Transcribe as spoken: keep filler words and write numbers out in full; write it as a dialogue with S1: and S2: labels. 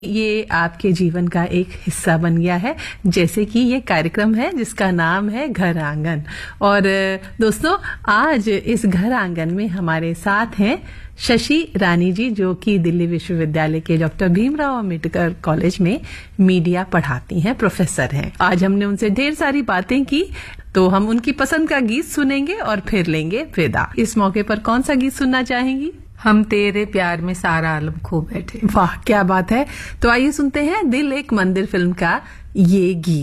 S1: ये आपके जीवन का एक हिस्सा बन गया है, जैसे कि ये कार्यक्रम है जिसका नाम है घर आंगन। और दोस्तों, आज इस घर आंगन में हमारे साथ हैं शशि रानी जी, जो कि दिल्ली विश्वविद्यालय के डॉक्टर भीमराव अंबेडकर कॉलेज में मीडिया पढ़ाती हैं, प्रोफेसर हैं। आज हमने उनसे ढेर सारी बातें की, तो हम उनकी पसंद का गीत सुनेंगे और फिर लेंगे विदा। इस मौके पर कौन सा गीत सुनना चाहेंगी?
S2: हम तेरे प्यार में सारा आलम खो बैठे।
S1: वाह, क्या बात है। तो आइए सुनते हैं दिल एक मंदिर फिल्म का ये गीत।